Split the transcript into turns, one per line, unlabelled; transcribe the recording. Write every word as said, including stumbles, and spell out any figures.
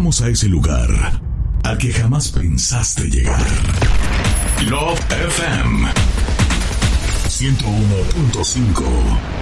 llevamos a ese lugar al que jamás pensaste llegar. Love F M ciento uno punto cinco.